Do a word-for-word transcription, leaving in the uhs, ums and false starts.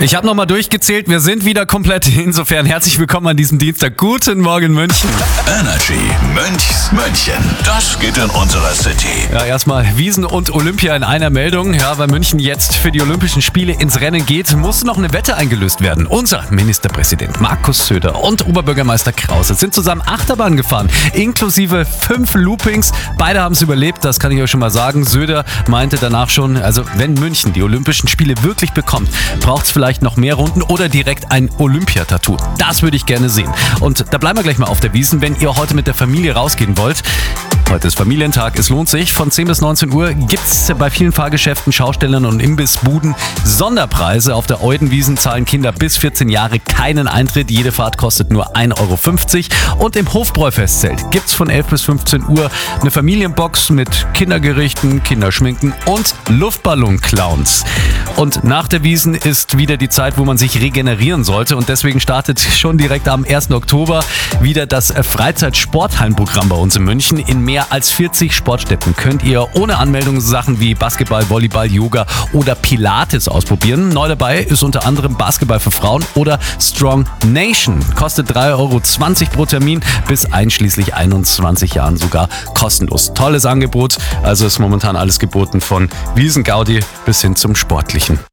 Ich habe nochmal durchgezählt, wir sind wieder komplett. Insofern herzlich willkommen an diesem Dienstag. Guten Morgen München. Energy Münchs München. Das geht in unserer City. Ja, erstmal Wiesn und Olympia in einer Meldung. Ja, weil München jetzt für die Olympischen Spiele ins Rennen geht, muss noch eine Wette eingelöst werden. Unser Ministerpräsident Markus Söder und Oberbürgermeister Krause sind zusammen Achterbahn gefahren, inklusive fünf Loopings. Beide haben es überlebt, das kann ich euch schon mal sagen. Söder meinte danach schon, also wenn München die Olympischen Spiele wirklich bekommt, braucht es vielleicht noch mehr Runden oder direkt ein Olympiatattoo. Das würde ich gerne sehen. Und da bleiben wir gleich mal auf der Wiesn, wenn ihr heute mit der Familie rausgehen wollt. Heute ist Familientag, es lohnt sich. Von zehn bis neunzehn Uhr gibt es bei vielen Fahrgeschäften, Schaustellern und Imbissbuden Sonderpreise. Auf der Eudenwiesn zahlen Kinder bis vierzehn Jahre keinen Eintritt. Jede Fahrt kostet nur ein Euro fünfzig. Und im Hofbräu-Festzelt gibt es von elf bis fünfzehn Uhr eine Familienbox mit Kindergerichten, Kinderschminken und Luftballon-Clowns. Und nach der Wiesn ist wieder die Zeit, wo man sich regenerieren sollte. Und deswegen startet schon direkt am ersten Oktober wieder das Freizeitsporthallenprogramm bei uns in München. In mehr als vierzig Sportstätten könnt ihr ohne Anmeldung Sachen wie Basketball, Volleyball, Yoga oder Pilates ausprobieren. Neu dabei ist unter anderem Basketball für Frauen oder Strong Nation. Kostet drei Euro zwanzig pro Termin, bis einschließlich einundzwanzig Jahren sogar kostenlos. Tolles Angebot, also ist momentan alles geboten von Wiesn-Gaudi bis hin zum Sportlichen.